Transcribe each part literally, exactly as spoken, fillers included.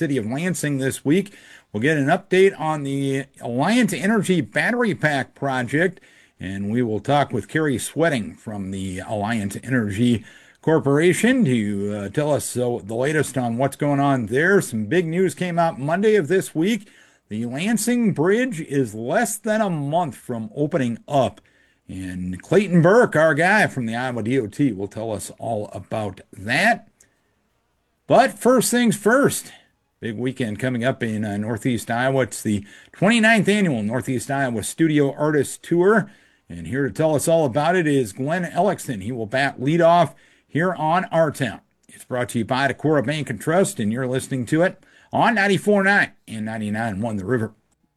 city of Lansing this week. We'll get an update on the Alliant Energy battery pack project, and we will talk with Carrie Sweating from the Alliant Energy Corporation to uh, tell us uh, the latest on what's going on there. Some big news came out Monday of this week. The Lansing Bridge is less than a month from opening up. And Clayton Burke, our guy from the Iowa D O T, will tell us all about that. But first things first, big weekend coming up in uh, Northeast Iowa. It's the twenty-ninth annual Northeast Iowa Studio Artist Tour. And here to tell us all about it is Glenn Ellickson. He will bat leadoff here on Our Town. It's brought to you by Decorah Bank and Trust, and you're listening to it on ninety-four point nine and ninety-nine point one The River.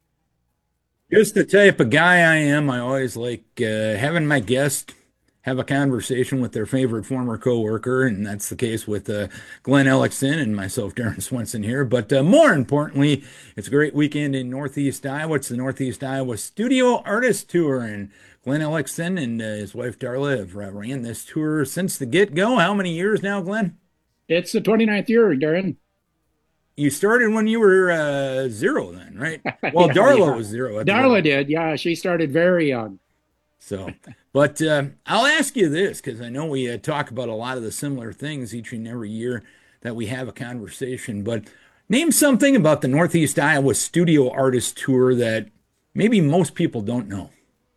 Just the type of guy I am, I always like uh, having my guest have a conversation with their favorite former coworker, and that's the case with uh, Glenn Ellickson and myself, Darren Swenson here. But uh, more importantly, it's a great weekend in Northeast Iowa. It's the Northeast Iowa Studio Artist Tour, and Glenn Ellickson and uh, his wife Darla have uh, ran this tour since the get-go. How many years now, Glenn? It's the twenty-ninth year, Darren. You started when you were uh, zero then, right? Well, Yeah, Darla yeah. was zero at the Darla time. did. Yeah, she started very young. So, but uh, I'll ask you this because I know we uh, talk about a lot of the similar things each and every year that we have a conversation. But name something about the Northeast Iowa Studio Artist Tour that maybe most people don't know.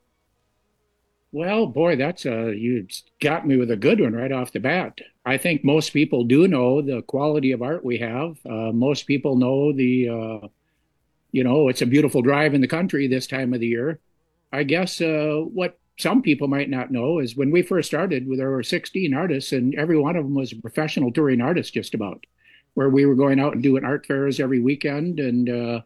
Well, boy, that's uh you got me with a good one right off the bat. I think most people do know the quality of art we have. Uh, most people know the uh, you know, it's a beautiful drive in the country this time of the year. I guess uh, what some people might not know is when we first started, there were sixteen artists, and every one of them was a professional touring artist, just about, where we were going out and doing art fairs every weekend. And uh,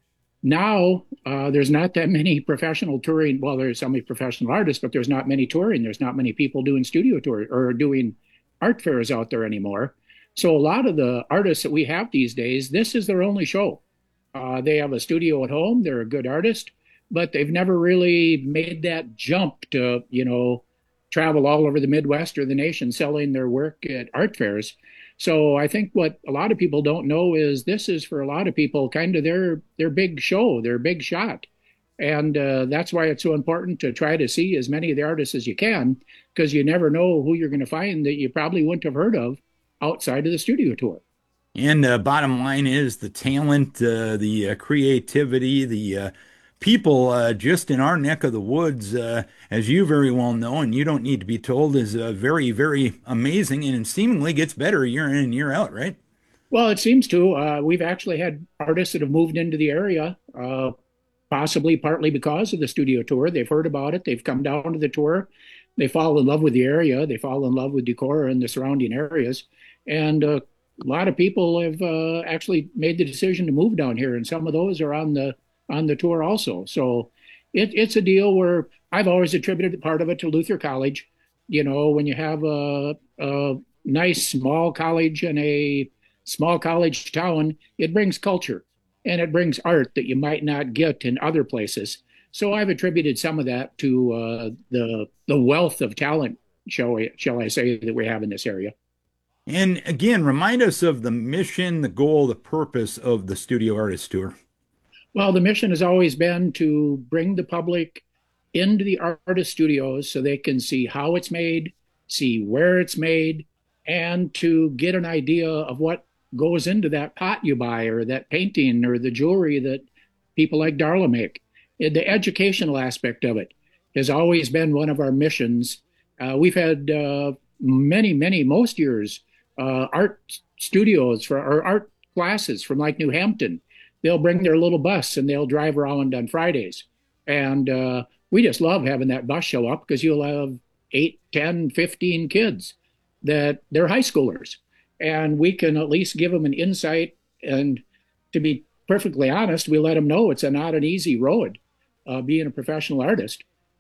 now uh, there's not that many professional touring. Well, there's so many professional artists, but there's not many touring. There's not many people doing studio tour or doing art fairs out there anymore. So a lot of the artists that we have these days, this is their only show. Uh, they have a studio at home. They're a good artist, but they've never really made that jump to, you know, travel all over the Midwest or the nation selling their work at art fairs. So I think what a lot of people don't know is this is for a lot of people kind of their their big show, their big shot. And uh, that's why it's so important to try to see as many of the artists as you can, because you never know who you're going to find that you probably wouldn't have heard of outside of the studio tour. And uh, bottom line is the talent, uh, the uh, creativity, the uh, people uh, just in our neck of the woods, uh, as you very well know, and you don't need to be told, is uh, very, very amazing and seemingly gets better year in and year out, right? Well, it seems to. Uh, we've actually had artists that have moved into the area, uh, possibly partly because of the studio tour. They've heard about it. They've come down to the tour. They fall in love with the area. They fall in love with Decorah and the surrounding areas. And uh, a lot of people have uh, actually made the decision to move down here, and some of those are on the on the tour also. So it, it's a deal where I've always attributed part of it to Luther College. You know, when you have a, a nice small college in a small college town, it brings culture and it brings art that you might not get in other places. So I've attributed some of that to uh, the the wealth of talent, shall we, shall I say, that we have in this area. And again, remind us of the mission, the goal, the purpose of the Studio Artist Tour. Well, the mission has always been to bring the public into the artist studios so they can see how it's made, see where it's made, and to get an idea of what goes into that pot you buy or that painting or the jewelry that people like Darla make. The educational aspect of it has always been one of our missions. Uh, we've had uh, many, many, most years, uh, art studios for or art classes from like New Hampton. They'll bring their little bus and they'll drive around on Fridays. And uh, we just love having that bus show up because you'll have eight, ten, fifteen kids that they're high schoolers. And we can at least give them an insight. And to be perfectly honest, we let them know it's a, not an easy road uh, being a professional artist.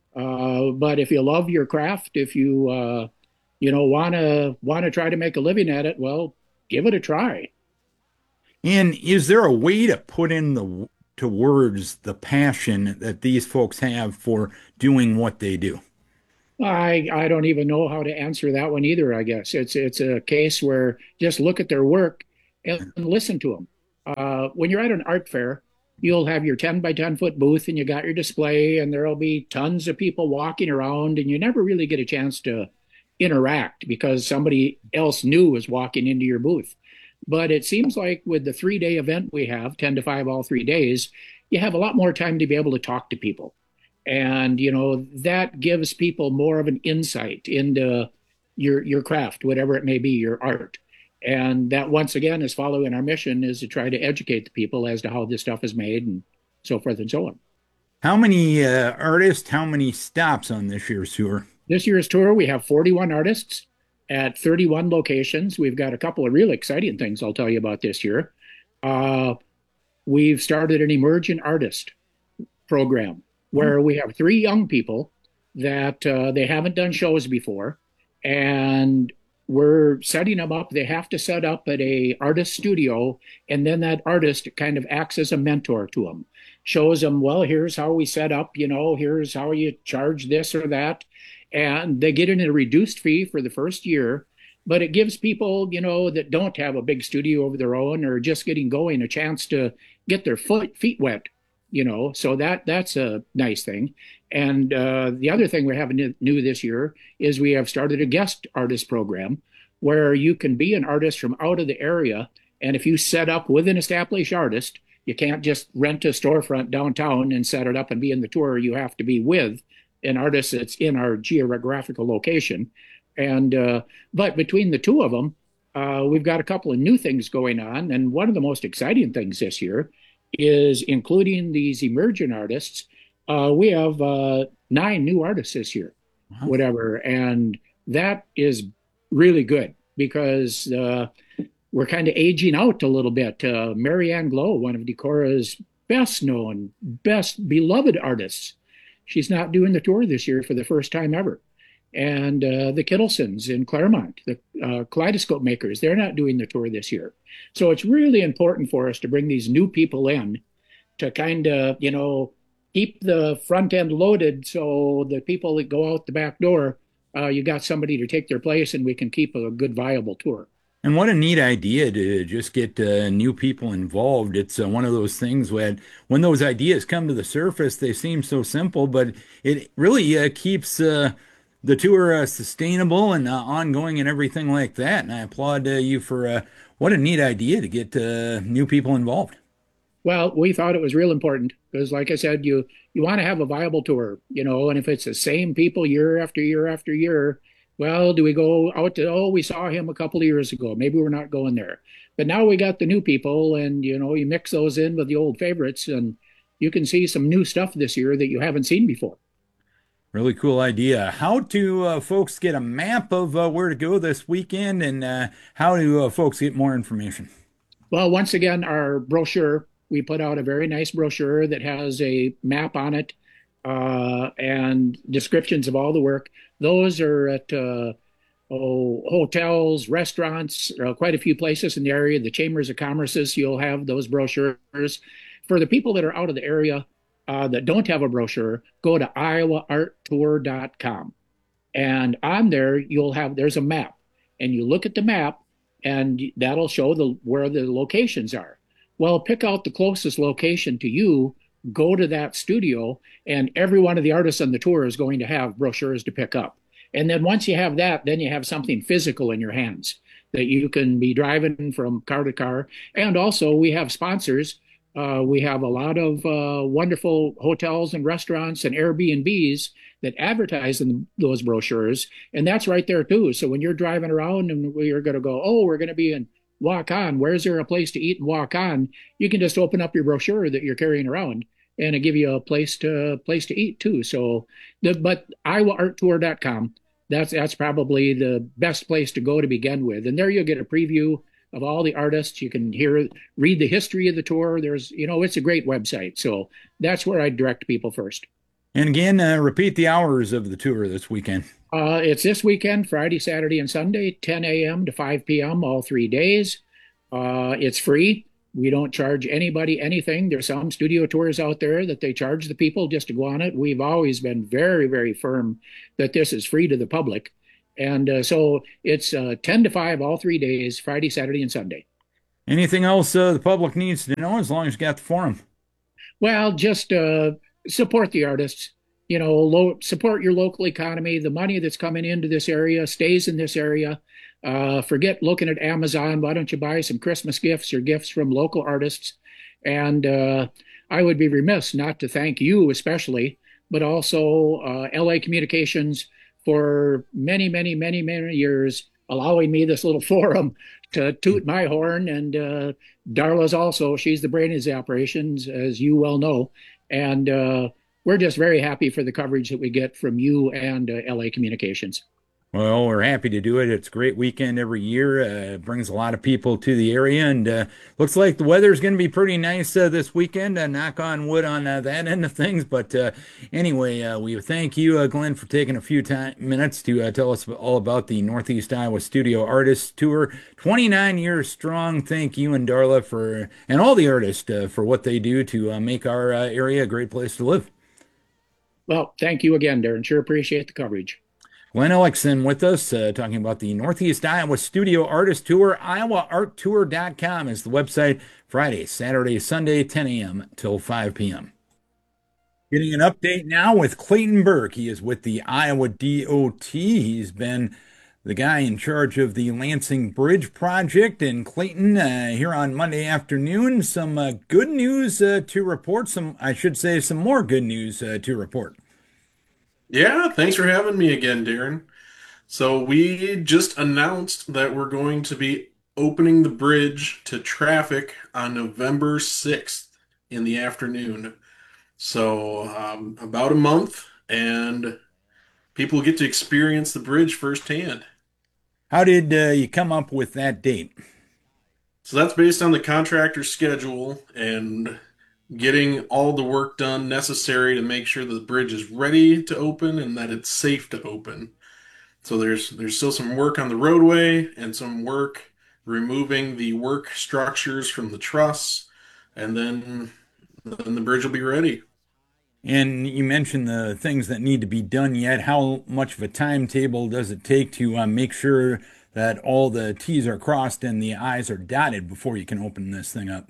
Uh, but if you love your craft, if you, uh, you know, want to want to try to make a living at it, well, give it a try. And is there a way to put in the to words the passion that these folks have for doing what they do? I I don't even know how to answer that one either. I guess it's it's a case where just look at their work and listen to them. Uh, when you're at an art fair, you'll have your ten by ten foot booth and you got your display, and there'll be tons of people walking around, and you never really get a chance to interact because somebody else new is walking into your booth. But it seems like with the three day event we have, ten to five all three days, you have a lot more time to be able to talk to people. And, you know, that gives people more of an insight into your your craft, whatever it may be, your art. And that once again is following our mission is to try to educate the people as to how this stuff is made and so forth and so on. How many uh, artists, how many stops on this year's tour? This year's tour, we have forty-one artists at thirty-one locations. We've got a couple of real exciting things I'll tell you about this year. Uh, we've started an emerging artist program where we have three young people that uh, they haven't done shows before, and we're setting them up. They have to set up at a artist studio, and then that artist kind of acts as a mentor to them, shows them, well, here's how we set up, you know, here's how you charge this or that. And they get in a reduced fee for the first year, but it gives people, you know, that don't have a big studio of their own or just getting going a chance to get their foot feet wet, you know. So that that's a nice thing. And uh, the other thing we have new this year is we have started a guest artist program where you can be an artist from out of the area. And if you set up with an established artist, you can't just rent a storefront downtown and set it up and be in the tour. You have to be with an artist that's in our geographical location. And uh, but between the two of them, uh, we've got a couple of new things going on. And one of the most exciting things this year is including these emerging artists. Uh, we have uh, nine new artists this year, wow. whatever. And that is really good because uh, we're kind of aging out a little bit. Uh, Marianne Glow, one of Decora's best known, best beloved artists, she's not doing the tour this year for the first time ever. And uh, the Kittlesons in Claremont, the uh, kaleidoscope makers, they're not doing the tour this year. So it's really important for us to bring these new people in to kind of, you know, keep the front end loaded so the people that go out the back door, uh, you got somebody to take their place and we can keep a good, viable tour. And what a neat idea to just get uh, new people involved. It's uh, one of those things when when those ideas come to the surface, they seem so simple, but it really uh, keeps uh, the tour uh, sustainable and uh, ongoing and everything like that. And I applaud uh, you for uh, what a neat idea to get uh, new people involved. Well, we thought it was real important because, like I said, you you want to have a viable tour, you know, and if it's the same people year after year after year, well, do we go out to, oh, we saw him a couple of years ago. Maybe we're not going there. But now we got the new people and, you know, you mix those in with the old favorites and you can see some new stuff this year that you haven't seen before. Really cool idea. How do uh, folks get a map of uh, where to go this weekend and uh, how do uh, folks get more information? Well, once again, our brochure, we put out a very nice brochure that has a map on it uh, and descriptions of all the work. Those are at uh, oh, hotels, restaurants, uh, quite a few places in the area. The Chambers of Commerce, you'll have those brochures. For the people that are out of the area uh, that don't have a brochure, go to iowa art tour dot com. And on there, you'll have, there's a map. And you look at the map, and that'll show the where the locations are. Well, pick out the closest location to you, go to that studio, and every one of the artists on the tour is going to have brochures to pick up. And then once you have that, then you have something physical in your hands that you can be driving from car to car. And also we have sponsors. Uh, we have a lot of uh, wonderful hotels and restaurants and Airbnbs that advertise in those brochures. And that's right there too. So when you're driving around and you're going to go, oh, we're going to be in Waukon, where's there a place to eat in Waukon? You can just open up your brochure that you're carrying around and it'll give you a place to place to eat too. So, the, but iowa art tour dot com, that's that's probably the best place to go to begin with. And there you'll get a preview of all the artists. You can hear, read the history of the tour. There's, you know, it's a great website. So that's where I direct people first. And again, uh, repeat the hours of the tour this weekend. Uh, it's this weekend, Friday, Saturday, and Sunday, ten a.m. to five p.m., all three days. Uh, it's free. We don't charge anybody anything. There's some studio tours out there that they charge the people just to go on it. We've always been very, very firm that this is free to the public. And uh, so it's uh, ten to five all three days, Friday, Saturday, and Sunday. Anything else uh, the public needs to know as long as you got the forum? Well, just uh, support the artists. You know, lo support your local economy. The money that's coming into this area stays in this area. Uh, forget looking at Amazon. Why don't you buy some Christmas gifts or gifts from local artists? And uh, I would be remiss not to thank you, especially, but also uh, L A Communications for many, many, many, many years allowing me this little forum to toot my horn. And uh, Darla's also, she's the brain of the operations, as you well know. And uh, we're just very happy for the coverage that we get from you and uh, L A Communications. Well, we're happy to do it. It's a great weekend every year. Uh, it brings a lot of people to the area, and uh, looks like the weather's going to be pretty nice uh, this weekend. Uh, knock on wood on uh, that end of things. But uh, anyway, uh, we thank you, uh, Glenn, for taking a few time minutes to uh, tell us all about the Northeast Iowa Studio Artists Tour. twenty-nine years strong. Thank you and Darla for and all the artists uh, for what they do to uh, make our uh, area a great place to live. Well, thank you again, Darren. Sure appreciate the coverage. Glenn Ellickson with us, uh, talking about the Northeast Iowa Studio Artist Tour. Iowa Art Tour dot com is the website. Friday, Saturday, Sunday, ten a m till five p m Getting an update now with Clayton Burke. He is with the Iowa D O T. He's been the guy in charge of the Lansing Bridge project. And Clayton, uh, here on Monday afternoon, some uh, good news uh, to report. Some, I should say, some more good news uh, to report. Yeah, thanks for having me again, Darren. So we just announced that we're going to be opening the bridge to traffic on November sixth in the afternoon. So um, about a month, and people get to experience the bridge firsthand. How did uh, you come up with that date? So that's based on the contractor's schedule and getting all the work done necessary to make sure that the bridge is ready to open and that it's safe to open. So there's there's still some work on the roadway and some work removing the work structures from the truss, and then then the bridge will be ready. And you mentioned the things that need to be done yet. How much of a timetable does it take to uh, make sure that all the T's are crossed and the I's are dotted before you can open this thing up?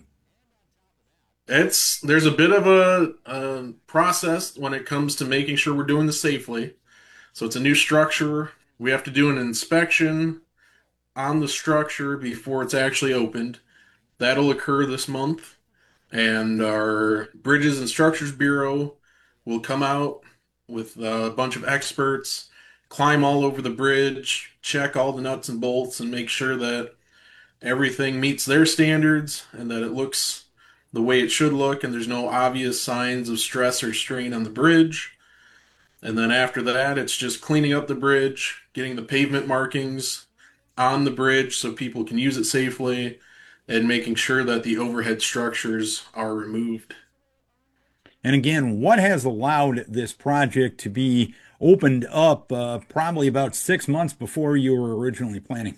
It's there's a bit of a, a process when it comes to making sure we're doing this safely. So it's a new structure. We have to do an inspection on the structure before it's actually opened. That'll occur this month. And our Bridges and Structures Bureau will come out with a bunch of experts, climb all over the bridge, check all the nuts and bolts, and make sure that everything meets their standards and that it looks the way it should look, and there's no obvious signs of stress or strain on the bridge. And then after that, it's just cleaning up the bridge, getting the pavement markings on the bridge so people can use it safely, and making sure that the overhead structures are removed. And again, what has allowed this project to be opened up uh, probably about six months before you were originally planning?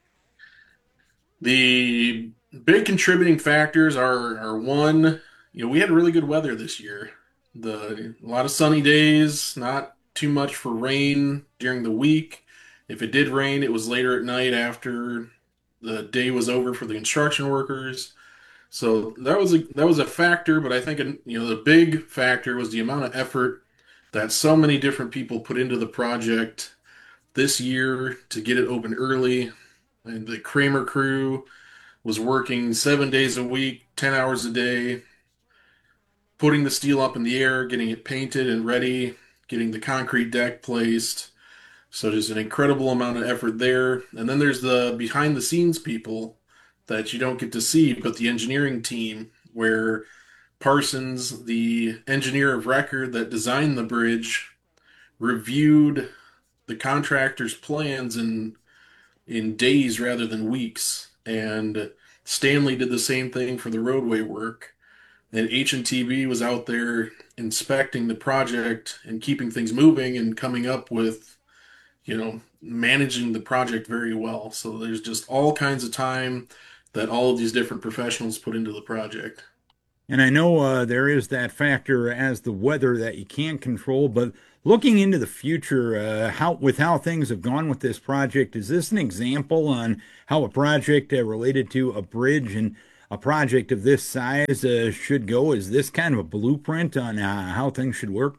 The big contributing factors are are one, you know, we had really good weather this year. The a lot of sunny days, not too much for rain during the week. If it did rain, it was later at night after the day was over for the construction workers. So that was a that was a factor, but I think you know the big factor was the amount of effort that so many different people put into the project this year to get it open early. And the Kramer crew was working seven days a week, ten hours a day, putting the steel up in the air, getting it painted and ready, getting the concrete deck placed. So there's an incredible amount of effort there. And then there's the behind the scenes people that you don't get to see, but the engineering team, where Parsons, the engineer of record that designed the bridge, reviewed the contractor's plans in in days rather than weeks. And Stanley did the same thing for the roadway work. And H and T B was out there inspecting the project and keeping things moving and coming up with, you know, managing the project very well. So there's just all kinds of time that all of these different professionals put into the project. And I know uh, there is that factor as the weather that you can't control, but looking into the future, uh, how with how things have gone with this project, is this an example on how a project uh, related to a bridge and a project of this size uh, should go? Is this kind of a blueprint on uh, how things should work?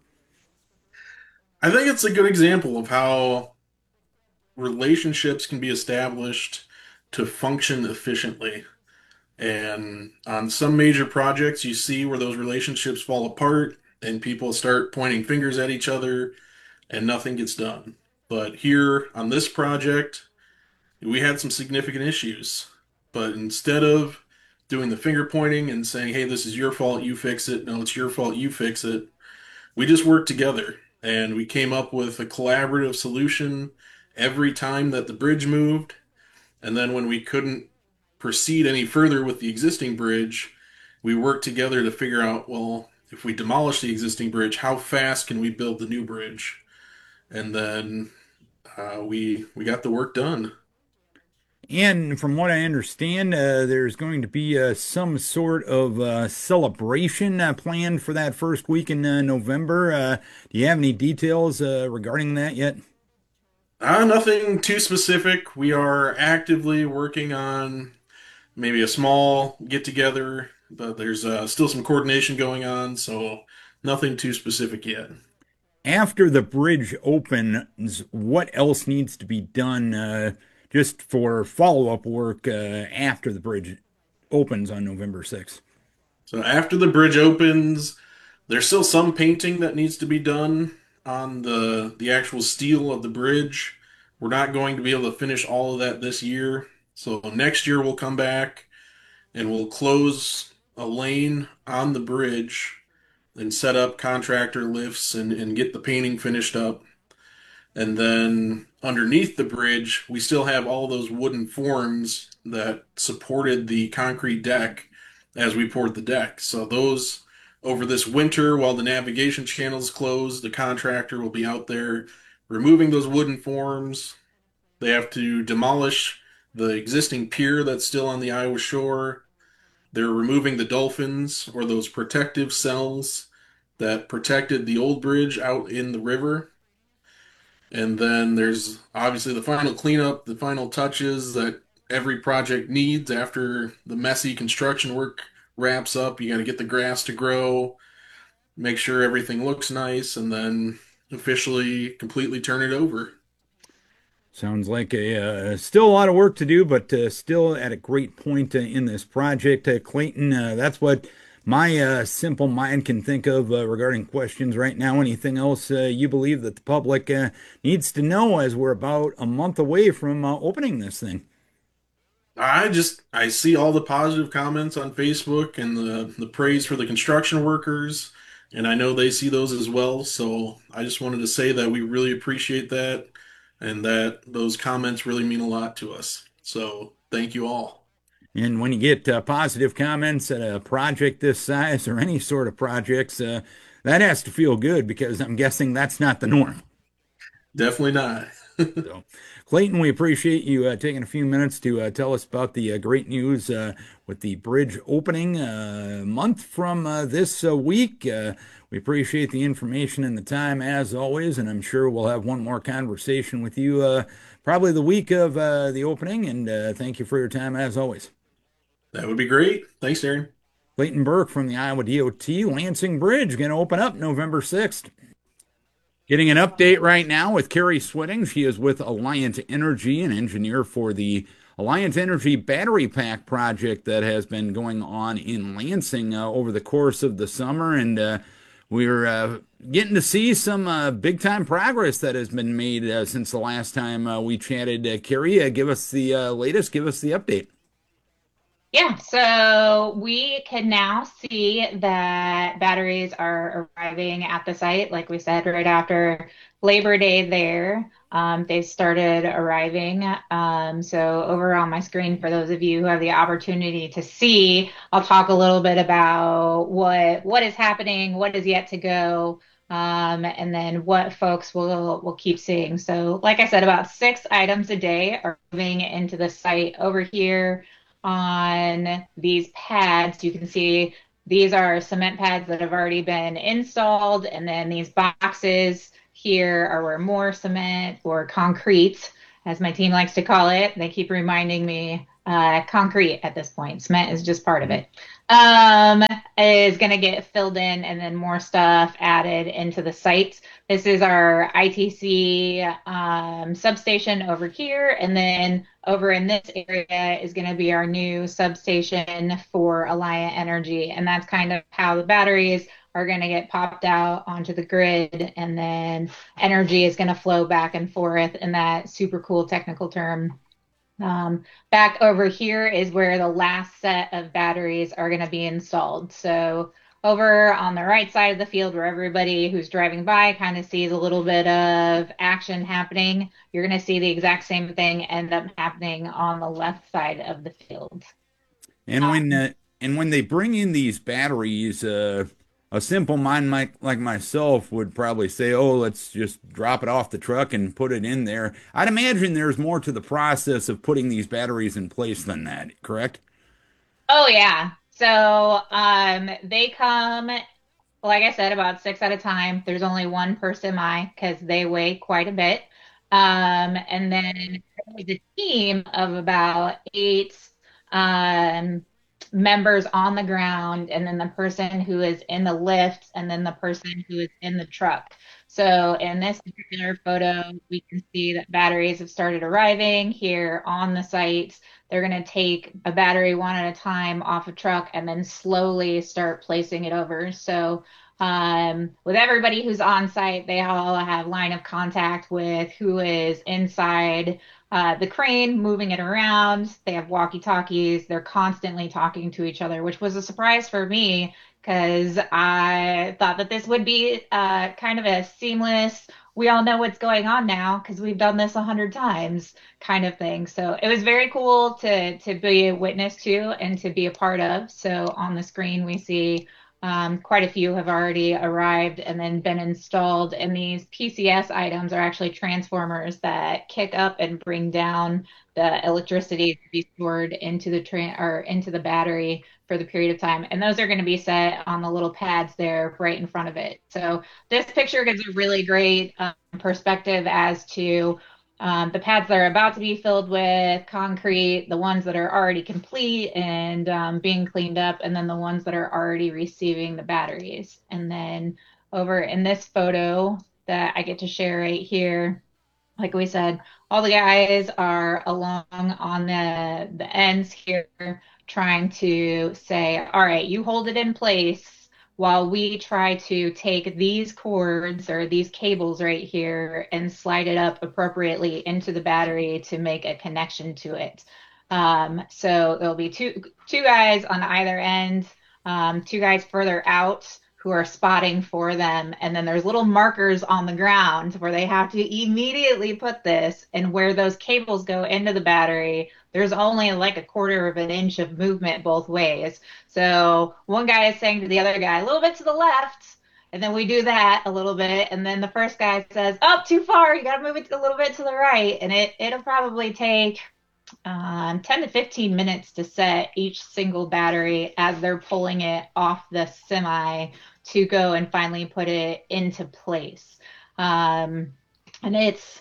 I think it's a good example of how relationships can be established to function efficiently. And on some major projects, you see where those relationships fall apart and people start pointing fingers at each other and nothing gets done. But here on this project, we had some significant issues. But instead of doing the finger pointing and saying, hey, this is your fault, you fix it, no, it's your fault, you fix it, we just worked together and we came up with a collaborative solution every time that the bridge moved. And then when we couldn't proceed any further with the existing bridge, we worked together to figure out, well, if we demolish the existing bridge, how fast can we build the new bridge? And then uh, we we got the work done. And from what I understand, uh, there's going to be uh, some sort of uh, celebration uh, planned for that first week in uh, November. Uh, do you have any details uh, regarding that yet? Uh, nothing too specific. We are actively working on maybe a small get together, but there's uh, still some coordination going on, so nothing too specific yet. After the bridge opens, what else needs to be done uh, just for follow-up work uh, after the bridge opens on November sixth? So after the bridge opens, there's still some painting that needs to be done on the the actual steel of the bridge. We're not going to be able to finish all of that this year. So next year we'll come back and we'll close a lane on the bridge and set up contractor lifts and, and get the painting finished up. And then underneath the bridge, we still have all those wooden forms that supported the concrete deck as we poured the deck. So those over this winter, while the navigation channel is closed, the contractor will be out there removing those wooden forms. They have to demolish the existing pier that's still on the Iowa shore. They're removing the dolphins or those protective cells that protected the old bridge out in the river. And then there's obviously the final cleanup, the final touches that every project needs after the messy construction work wraps up. You got to get the grass to grow, make sure everything looks nice, and then officially completely turn it over. Sounds like a uh, still a lot of work to do, but uh, still at a great point uh, in this project. Uh, Clayton, uh, that's what my uh, simple mind can think of uh, regarding questions right now. Anything else uh, you believe that the public uh, needs to know as we're about a month away from uh, opening this thing? I just I see all the positive comments on Facebook and the the praise for the construction workers, and I know they see those as well. So I just wanted to say that we really appreciate that and that those comments really mean a lot to us. So thank you all. And when you get uh, positive comments at a project this size or any sort of projects, uh, that has to feel good because I'm guessing that's not the norm. Definitely not. So, Clayton, we appreciate you uh, taking a few minutes to uh, tell us about the uh, great news uh, with the bridge opening a month from uh, this uh, week. Uh, we appreciate the information and the time as always, and I'm sure we'll have one more conversation with you uh, probably the week of uh, the opening. And uh, thank you for your time as always. That would be great. Thanks, Darren. Clayton Burke from the Iowa D O T Lansing Bridge going to open up November sixth. Getting an update right now with Carrie Switting. She is with Alliant Energy, an engineer for the Alliant Energy battery pack project that has been going on in Lansing uh, over the course of the summer. And uh, we're uh, getting to see some uh, big time progress that has been made uh, since the last time uh, we chatted. Uh, Carrie, uh, give us the uh, latest, give us the update. Yeah, so we can now see that batteries are arriving at the site, like we said, right after Labor Day there. Um, they started arriving. Um, so over on my screen, for those of you who have the opportunity to see, I'll talk a little bit about what what is happening, what is yet to go, um, and then what folks will will keep seeing. So like I said, about six items a day are moving into the site over here on these pads. You can see these are cement pads that have already been installed, and then these boxes here are where more cement or concrete, as my team likes to call it. They keep reminding me uh, concrete at this point. Cement is just part of it. Um, is going to get filled in, and then more stuff added into the site. This is our I T C um, substation over here, and then over in this area is going to be our new substation for Alliant Energy, and that's kind of how the batteries are going to get popped out onto the grid, and then energy is going to flow back and forth in that super cool technical term. Um, back over here is where the last set of batteries are going to be installed. So over on the right side of the field, where everybody who's driving by kind of sees a little bit of action happening, you're going to see the exact same thing end up happening on the left side of the field. And when uh, and when they bring in these batteries, uh, a simple mind like, like myself would probably say, "Oh, let's just drop it off the truck and put it in there." I'd imagine there's more to the process of putting these batteries in place than that, correct? Oh yeah. So um, they come, like I said, about six at a time. There's only one per semi because they weigh quite a bit. Um, and then there's a team of about eight um, members on the ground, and then the person who is in the lift, and then the person who is in the truck. So in this particular photo, we can see that batteries have started arriving here on the site. They're going to take a battery one at a time off a truck and then slowly start placing it over. So um, with everybody who's on site, they all have line of contact with who is inside uh, the crane, moving it around. They have walkie-talkies. They're constantly talking to each other, which was a surprise for me because I thought that this would be uh, kind of a seamless, we all know what's going on now because we've done this a hundred times kind of thing. So it was very cool to to be a witness to and to be a part of. So on the screen we see um, quite a few have already arrived and then been installed. And these P C S items are actually transformers that kick up and bring down the electricity to be stored into the train or into the battery for the period of time. And those are going to be set on the little pads there right in front of it. So this picture gives a really great um, perspective as to um, the pads that are about to be filled with concrete, the ones that are already complete and um, being cleaned up, and then the ones that are already receiving the batteries. And then over in this photo that I get to share right here, like we said, all the guys are along on the the ends here trying to say, all right, you hold it in place while we try to take these cords or these cables right here and slide it up appropriately into the battery to make a connection to it. Um, so there'll be two two guys on either end, um, two guys further out who are spotting for them. And then there's little markers on the ground where they have to immediately put this, and where those cables go into the battery, there's only like a quarter of an inch of movement both ways. So one guy is saying to the other guy, a little bit to the left. And then we do that a little bit. And then the first guy says, oh, too far. You got to move it a little bit to the right. And it, it'll probably take um, ten to fifteen minutes to set each single battery as they're pulling it off the semi to go and finally put it into place. Um, and it's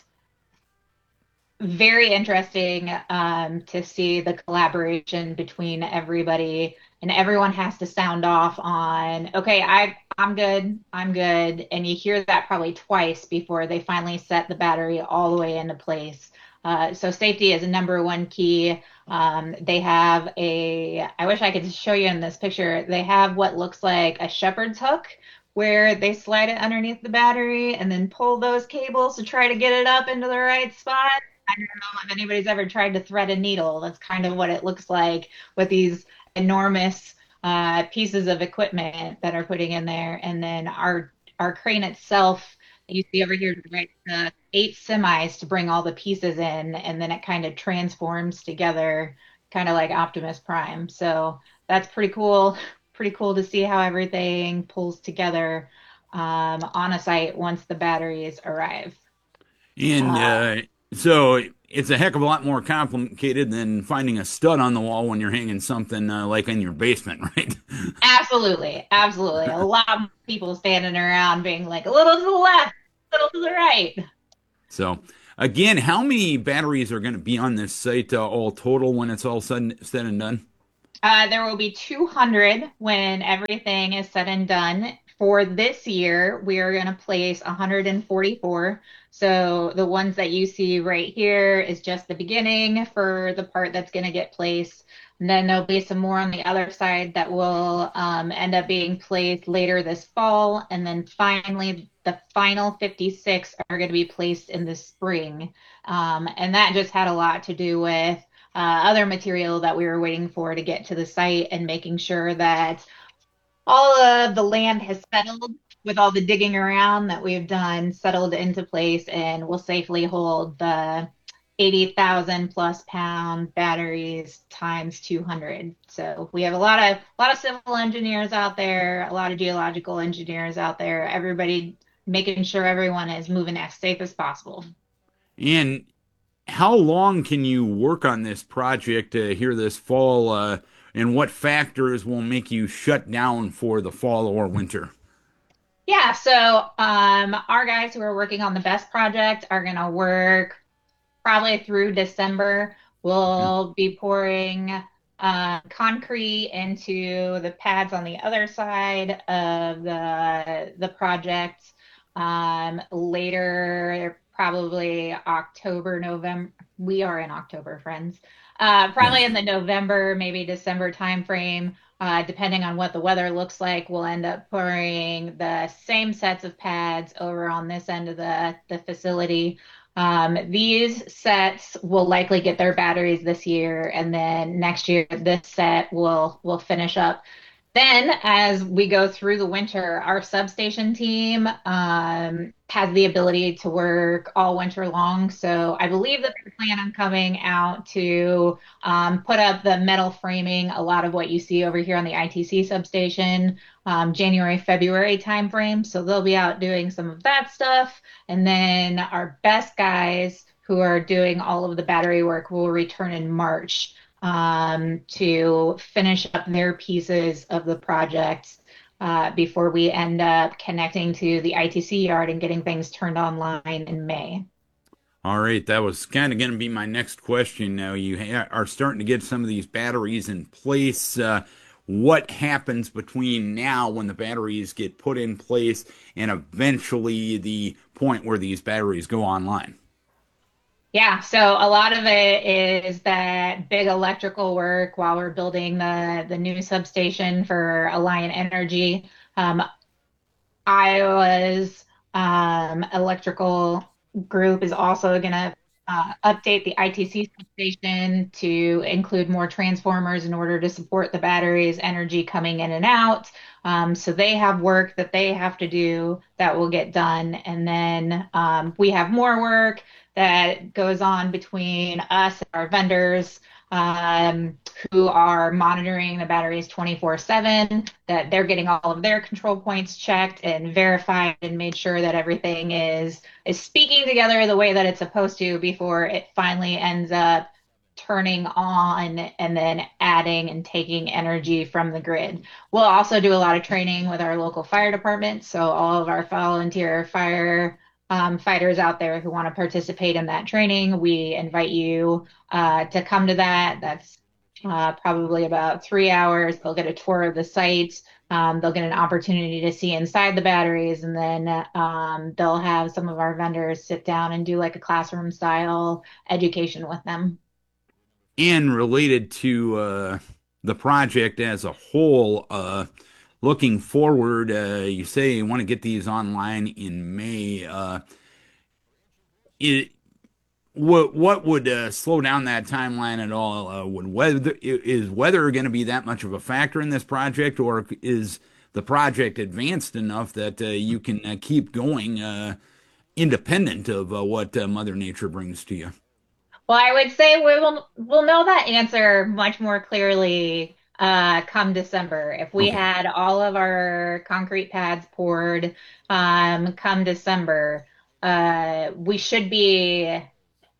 very interesting um, to see the collaboration between everybody, and everyone has to sound off on, okay, I, I'm good, I'm good. And you hear that probably twice before they finally set the battery all the way into place. Uh, so safety is a number one key. Um, they have a, I wish I could show you in this picture, they have what looks like a shepherd's hook where they slide it underneath the battery and then pull those cables to try to get it up into the right spot. I don't know if anybody's ever tried to thread a needle. That's kind of what it looks like with these enormous uh, pieces of equipment that are putting in there. And then our, our crane itself, you see over here, right, uh, eight semis to bring all the pieces in, and then it kind of transforms together, kind of like Optimus Prime. So that's pretty cool. Pretty cool to see how everything pulls together um, on a site once the batteries arrive. And uh, so it's a heck of a lot more complicated than finding a stud on the wall when you're hanging something uh, like in your basement, right? Absolutely, absolutely. A lot of people standing around being like a little to the left, a little to the right. So, again, how many batteries are going to be on this site uh, all total when it's all said, said and done? Uh, there will be two hundred when everything is said and done. For this year, we are going to place one hundred forty-four. So the ones that you see right here is just the beginning for the part that's going to get placed. And then there'll be some more on the other side that will um, end up being placed later this fall. And then finally, the final fifty-six are going to be placed in the spring. Um, and that just had a lot to do with uh, other material that we were waiting for to get to the site and making sure that all of the land has settled with all the digging around that we've done, settled into place, and will safely hold the eighty thousand plus pound batteries times two hundred. So we have a lot of a lot of civil engineers out there, a lot of geological engineers out there, everybody making sure everyone is moving as safe as possible. And how long can you work on this project uh, here this fall, uh, and what factors will make you shut down for the fall or winter? Yeah, so um, our guys who are working on the BEST project are going to work probably through December. Yeah. We'll be pouring uh, concrete into the pads on the other side of the the project um, later, probably October, November. We are in October, friends. Uh, Yeah. probably in the November, maybe December timeframe. Uh, depending on what the weather looks like, we'll end up pouring the same sets of pads over on this end of the, the facility. Um, these sets will likely get their batteries this year, and then next year this set will will finish up. Then, as we go through the winter, our substation team um, has the ability to work all winter long. So I believe that they plan on coming out to um, put up the metal framing, a lot of what you see over here on the I T C substation, um, January, February timeframe. So they'll be out doing some of that stuff. And then our best guys who are doing all of the battery work will return in March um, to finish up their pieces of the project uh, before we end up connecting to the I T C yard and getting things turned online in May. All right, that was kind of going to be my next question. Now you ha are starting to get some of these batteries in place. Uh, what happens between now when the batteries get put in place and eventually the point where these batteries go online? Yeah, so a lot of it is that big electrical work while we're building the the new substation for Alliant Energy. Um, Iowa's um, electrical group is also going to uh, update the I T C substation to include more transformers in order to support the batteries' energy coming in and out. Um, so they have work that they have to do that will get done. And then um, we have more work that goes on between us and our vendors um, who are monitoring the batteries twenty-four seven, that they're getting all of their control points checked and verified and made sure that everything is is speaking together the way that it's supposed to before it finally ends up turning on and then adding and taking energy from the grid. We'll also do a lot of training with our local fire department. So all of our volunteer fire um, fighters out there who want to participate in that training, we invite you uh, to come to that. That's uh, probably about three hours. They'll get a tour of the site. Um, they'll get an opportunity to see inside the batteries, and then um, they'll have some of our vendors sit down and do like a classroom style education with them. And related to uh, the project as a whole, uh, looking forward, uh, you say you want to get these online in May. Uh, it, what what would uh, slow down that timeline at all? Uh, would weather is weather going to be that much of a factor in this project, or is the project advanced enough that uh, you can uh, keep going uh, independent of uh, what uh, Mother Nature brings to you? Well, I would say we will we'll know that answer much more clearly uh, come December. If we Okay. had all of our concrete pads poured um, come December, uh, we should be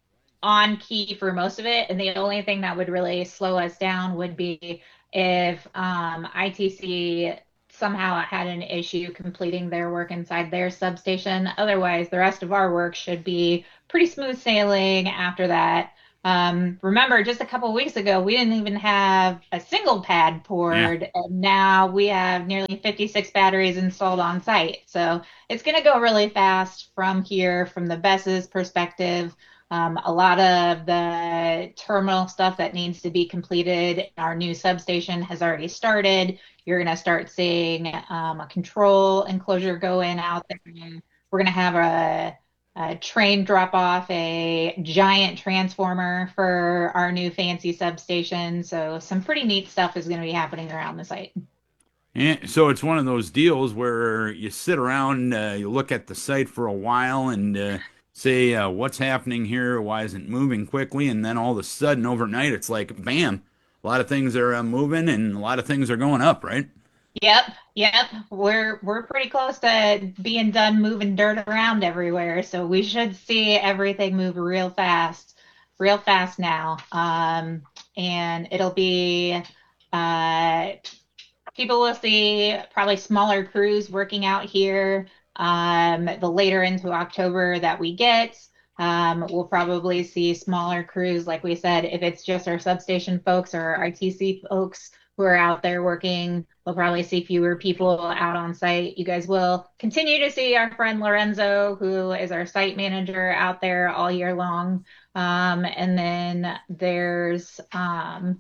on key for most of it. And the only thing that would really slow us down would be if um, I T C somehow had an issue completing their work inside their substation. Otherwise, the rest of our work should be pretty smooth sailing after that. Um, remember, just a couple of weeks ago, we didn't even have a single pad poured, Yeah. and now we have nearly fifty-six batteries installed on site. So it's going to go really fast from here, from the BESS's perspective. Um, a lot of the terminal stuff that needs to be completed in our new substation has already started. You're going to start seeing um, a control enclosure go in out there. We're going to have a a train drop off a giant transformer for our new fancy substation. So some pretty neat stuff is going to be happening around the site. And so it's one of those deals where you sit around, uh, you look at the site for a while and uh, say, uh, what's happening here? Why isn't it moving quickly? And then all of a sudden, overnight, it's like, bam, a lot of things are uh, moving and a lot of things are going up, right? Yep, yep. We're we're pretty close to being done moving dirt around everywhere, so we should see everything move real fast, real fast now. Um, and it'll be uh, people will see probably smaller crews working out here. Um, the later into October that we get, um, we'll probably see smaller crews, like we said, if it's just our substation folks or our I T C folks who are out there working. We'll probably see fewer people out on site. You guys will continue to see our friend Lorenzo, who is our site manager, out there all year long. Um, and then there's um,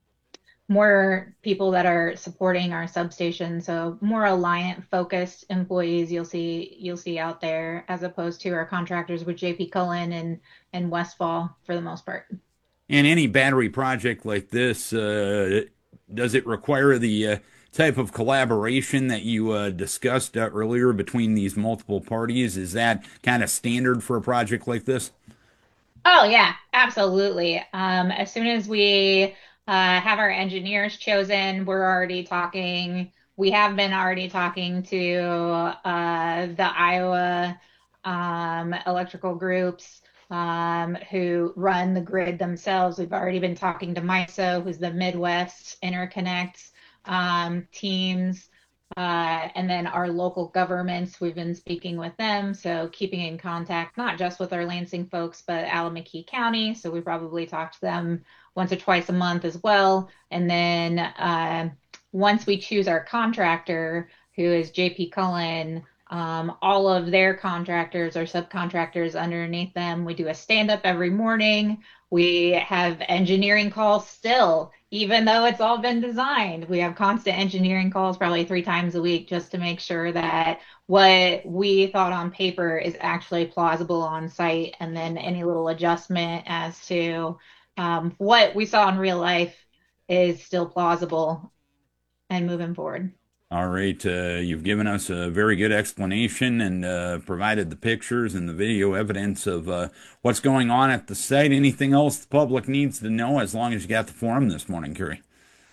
more people that are supporting our substation, so more Alliant focused employees you'll see you'll see out there, as opposed to our contractors with J P Cullen and and Westfall for the most part. And any battery project like this, uh, does it require the uh, type of collaboration that you uh, discussed uh, earlier between these multiple parties? Is that kind of standard for a project like this? Oh yeah, absolutely. Um, as soon as we uh, have our engineers chosen, we're already talking. We have been already talking to uh, the Iowa um, electrical groups um, who run the grid themselves. We've already been talking to MISO, who's the Midwest Interconnect um, teams. Uh, and then our local governments, we've been speaking with them. So keeping in contact, not just with our Lansing folks, but Alameda County. So we probably talk to them once or twice a month as well. And then uh, once we choose our contractor, who is J P Cullen, um, all of their contractors or subcontractors underneath them, we do a stand up every morning. We have engineering calls still, even though it's all been designed. We have constant engineering calls probably three times a week just to make sure that what we thought on paper is actually plausible on site, and then any little adjustment as to um, what we saw in real life is still plausible and moving forward. All right, uh, you've given us a very good explanation and uh, provided the pictures and the video evidence of uh, what's going on at the site. Anything else the public needs to know, as long as you got the forum this morning, Carrie?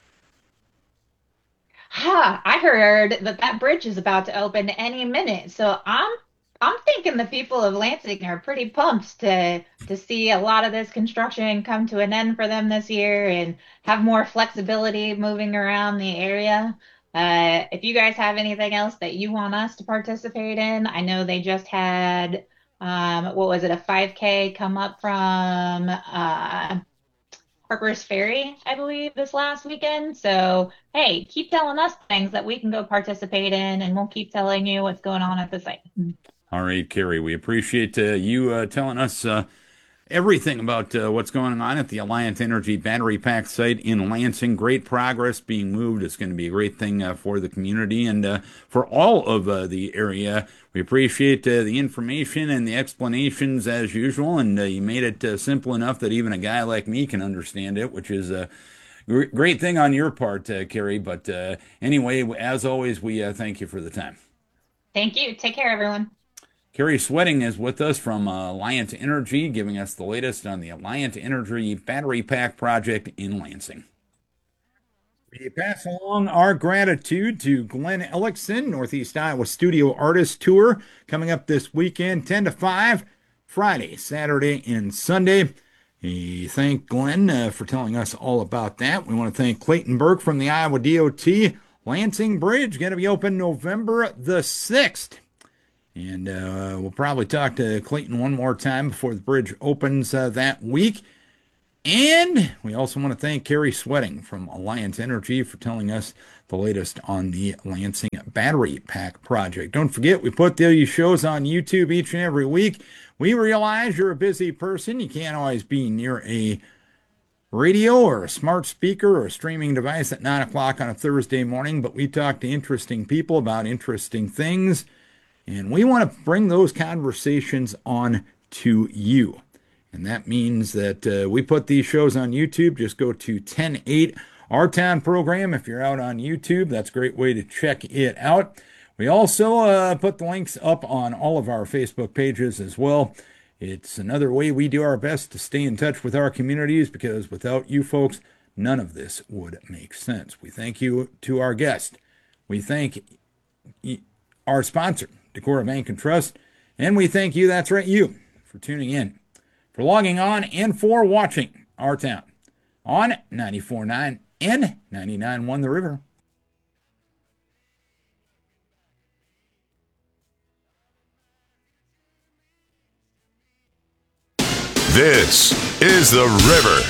Ha, I heard that that bridge is about to open any minute, so I'm I'm thinking the people of Lansing are pretty pumped to to see a lot of this construction come to an end for them this year and have more flexibility moving around the area. Uh, if you guys have anything else that you want us to participate in, I know they just had, um, what was it, a five K come up from uh, Harper's Ferry, I believe, this last weekend. So, hey, keep telling us things that we can go participate in, and we'll keep telling you what's going on at the site. All right, Carrie, we appreciate uh, you uh, telling us uh, everything about uh, what's going on at the Alliant Energy Battery Pack site in Lansing. Great progress being moved. It's going to be a great thing uh, for the community and uh, for all of uh, the area. We appreciate uh, the information and the explanations as usual, and uh, you made it uh, simple enough that even a guy like me can understand it, which is a great thing on your part, uh, Carrie. But uh, anyway, as always, we uh, thank you for the time. Thank you. Take care, everyone. Carrie Sweating is with us from uh, Alliant Energy, giving us the latest on the Alliant Energy Battery Pack project in Lansing. We pass along our gratitude to Glenn Ellickson, Northeast Iowa Studio Artist Tour, coming up this weekend, ten to five, Friday, Saturday, and Sunday. We thank Glenn uh, for telling us all about that. We want to thank Clayton Burke from the Iowa D O T. Lansing Bridge going to be open November the sixth. And uh, we'll probably talk to Clayton one more time before the bridge opens uh, that week. And we also want to thank Carrie Sweating from Alliant Energy for telling us the latest on the Lansing Battery Pack project. Don't forget, we put these shows on YouTube each and every week. We realize you're a busy person. You can't always be near a radio or a smart speaker or a streaming device at nine o'clock on a Thursday morning, but we talk to interesting people about interesting things, and we want to bring those conversations on to you. And that means that uh, we put these shows on YouTube. Just go to ten eight Our Town Program. If you're out on YouTube, that's a great way to check it out. We also uh, put the links up on all of our Facebook pages as well. It's another way we do our best to stay in touch with our communities, because without you folks, none of this would make sense. We thank you to our guest. We thank our sponsor, Decorah Bank and Trust. And we thank you, that's right, you, for tuning in, for logging on, and for watching Our Town on ninety-four point nine and ninety-nine point one The River. This is The River.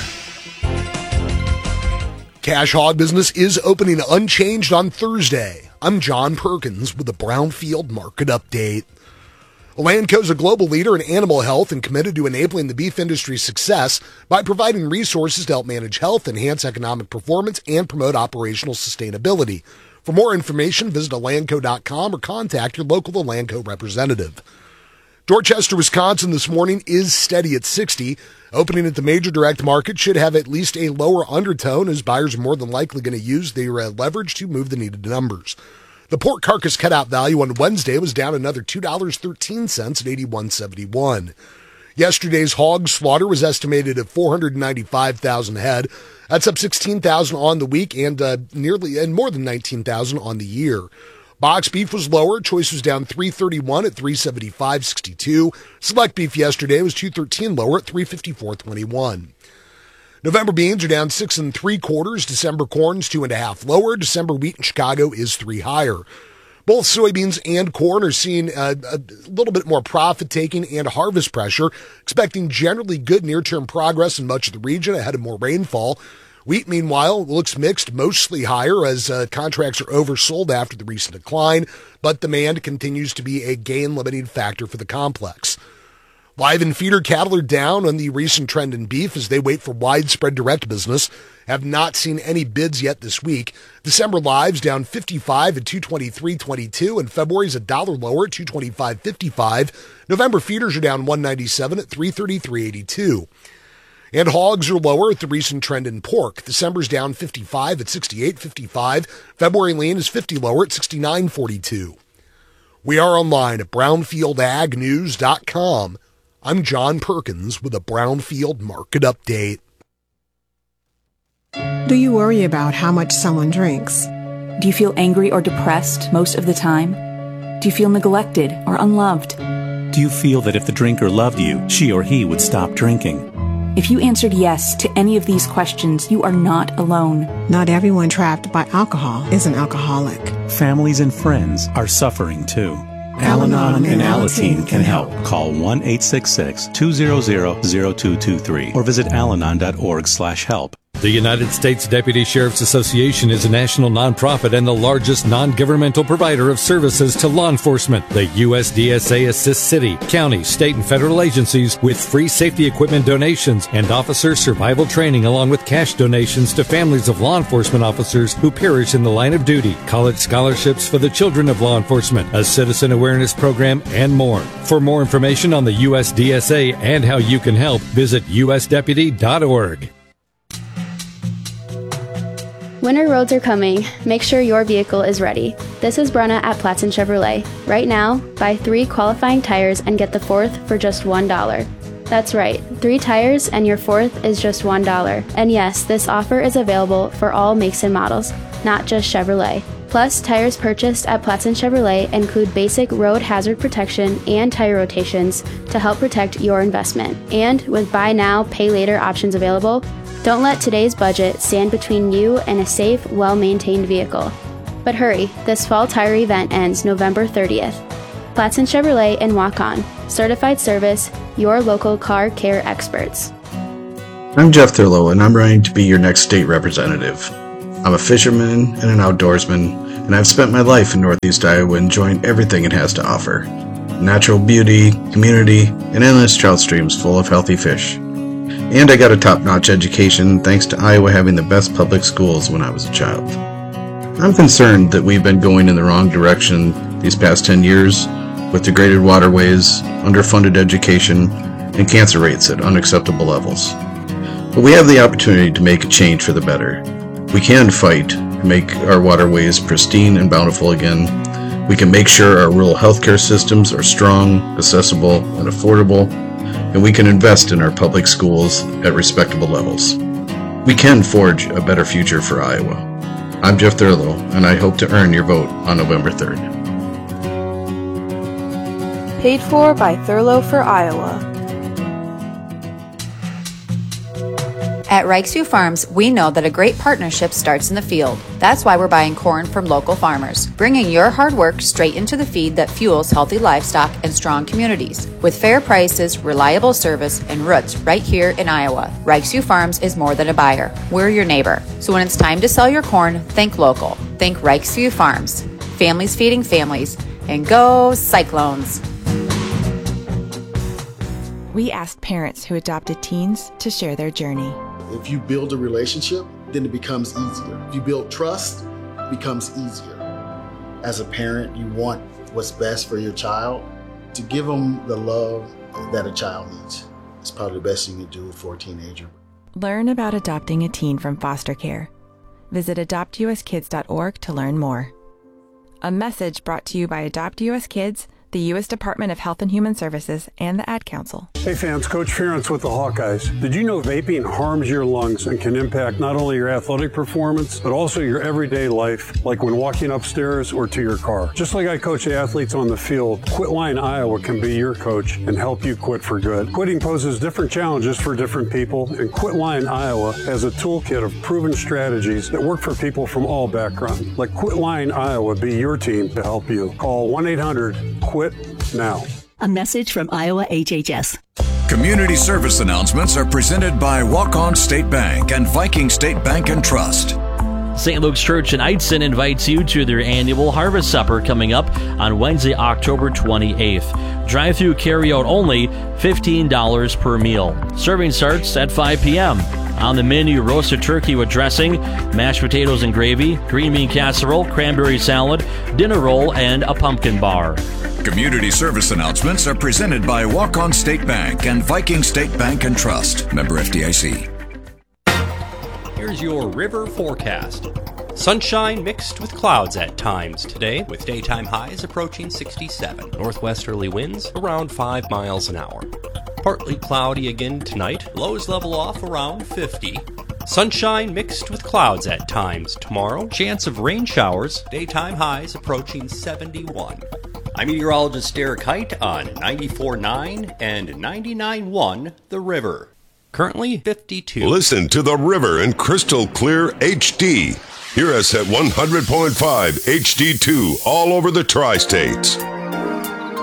Cash hog business is opening unchanged on Thursday. I'm John Perkins with the Brownfield Market Update. Elanco is a global leader in animal health and committed to enabling the beef industry's success by providing resources to help manage health, enhance economic performance, and promote operational sustainability. For more information, visit elanco dot com or contact your local Elanco representative. Dorchester, Wisconsin this morning is steady at sixty. Opening at the major direct market should have at least a lower undertone, as buyers are more than likely going to use their uh, leverage to move the needed numbers. The pork carcass cutout value on Wednesday was down another two dollars and thirteen cents at eighty-one seventy-one. Yesterday's hog slaughter was estimated at four hundred ninety-five thousand head. That's up sixteen thousand on the week and uh, nearly and more than nineteen thousand on the year. Box beef was lower. Choice was down three thirty-one at three seventy-five sixty-two. Select beef yesterday was two thirteen lower at three fifty-four twenty-one. November beans are down six and three quarters. December corn's two and a half lower. December wheat in Chicago is three higher. Both soybeans and corn are seeing a, a little bit more profit taking and harvest pressure, expecting generally good near-term progress in much of the region ahead of more rainfall. Wheat, meanwhile, looks mixed, mostly higher as uh, contracts are oversold after the recent decline, but demand continues to be a gain-limiting factor for the complex. Live and feeder cattle are down on the recent trend in beef as they wait for widespread direct business. Have not seen any bids yet this week. December lives down fifty-five at two twenty-three twenty-two, and February's a dollar lower at two twenty-five fifty-five. November feeders are down one ninety-seven at three thirty-three eighty-two. And hogs are lower at the recent trend in pork. December's down fifty-five at sixty-eight fifty-five. February lean is fifty lower at sixty-nine forty-two. We are online at brownfield ag news dot com. I'm John Perkins with a Brownfield Market Update. Do you worry about how much someone drinks? Do you feel angry or depressed most of the time? Do you feel neglected or unloved? Do you feel that if the drinker loved you, she or he would stop drinking? If you answered yes to any of these questions, you are not alone. Not everyone trapped by alcohol is an alcoholic. Families and friends are suffering too. Al-Anon and Alateen can help. Call one eight six six, two zero zero, zero two two three or visit alanon dot org slash help. The United States Deputy Sheriff's Association is a national nonprofit and the largest non-governmental provider of services to law enforcement. The U S D S A assists city, county, state, and federal agencies with free safety equipment donations and officer survival training, along with cash donations to families of law enforcement officers who perish in the line of duty, college scholarships for the children of law enforcement, a citizen awareness program, and more. For more information on the U S D S A and how you can help, visit u s deputy dot org. Winter roads are coming. Make sure your vehicle is ready. This is Brenna at Platson Chevrolet. Right now, buy three qualifying tires and get the fourth for just one dollar. That's right, three tires and your fourth is just one dollar. And yes, this offer is available for all makes and models, not just Chevrolet. Plus, tires purchased at Platson Chevrolet include basic road hazard protection and tire rotations to help protect your investment. And with buy now, pay later options available, don't let today's budget stand between you and a safe, well-maintained vehicle. But hurry, this fall tire event ends November thirtieth. Platson Chevrolet in Waukon. Certified service, your local car care experts. I'm Jeff Thurlow, and I'm running to be your next state representative. I'm a fisherman and an outdoorsman, and I've spent my life in Northeast Iowa enjoying everything it has to offer. Natural beauty, community, and endless trout streams full of healthy fish. And I got a top-notch education thanks to Iowa having the best public schools when I was a child. I'm concerned that we've been going in the wrong direction these past ten years with degraded waterways, underfunded education, and cancer rates at unacceptable levels. But we have the opportunity to make a change for the better. We can fight to make our waterways pristine and bountiful again. We can make sure our rural healthcare systems are strong, accessible, and affordable, and we can invest in our public schools at respectable levels. We can forge a better future for Iowa. I'm Jeff Thurlow, and I hope to earn your vote on November third. Paid for by Thurlow for Iowa. At Reichsview Farms, we know that a great partnership starts in the field. That's why we're buying corn from local farmers, bringing your hard work straight into the feed that fuels healthy livestock and strong communities. With fair prices, reliable service, and roots right here in Iowa, Reichsview Farms is more than a buyer. We're your neighbor. So when it's time to sell your corn, think local. Think Reichsview Farms. Families feeding families. And go Cyclones! We asked parents who adopted teens to share their journey. If you build a relationship, then it becomes easier. If you build trust, it becomes easier. As a parent, you want what's best for your child. To give them the love that a child needs is probably the best thing you can do for a teenager. Learn about adopting a teen from foster care. Visit adopt u s kids dot org to learn more. A message brought to you by Adopt U S Kids, the U S Department of Health and Human Services, and the Ad Council. Hey fans, Coach Ferentz with the Hawkeyes. Did you know vaping harms your lungs and can impact not only your athletic performance, but also your everyday life, like when walking upstairs or to your car? Just like I coach athletes on the field, Quitline Iowa can be your coach and help you quit for good. Quitting poses different challenges for different people, and Quitline Iowa has a toolkit of proven strategies that work for people from all backgrounds. Let Quitline Iowa be your team to help you. Call one eight hundred quit now. A message from Iowa H H S. Community service announcements are presented by Waukon State Bank and Viking State Bank and Trust. Saint Luke's Church in Eitzen invites you to their annual Harvest Supper coming up on Wednesday, October twenty-eighth. Drive-through carry-out only, fifteen dollars per meal. Serving starts at five p.m. On the menu, roasted turkey with dressing, mashed potatoes and gravy, green bean casserole, cranberry salad, dinner roll, and a pumpkin bar. Community service announcements are presented by Waukon State Bank and Viking State Bank and Trust. Member F D I C. Here's your river forecast. Sunshine mixed with clouds at times today, with daytime highs approaching sixty-seven. Northwesterly winds around five miles an hour. Partly cloudy again tonight, lows level off around fifty. Sunshine mixed with clouds at times tomorrow. Chance of rain showers, daytime highs approaching seventy-one. I'm meteorologist Derek Height on ninety-four point nine and ninety-nine point one The River. Currently fifty-two. Listen to The River in crystal clear H D. Hear us at one hundred point five H D two all over the tri-states.